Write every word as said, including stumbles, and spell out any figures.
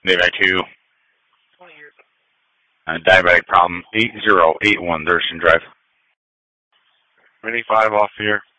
Diabetic two. Uh, diabetic problem eight zero eight one Thurston Drive. Mini five off here.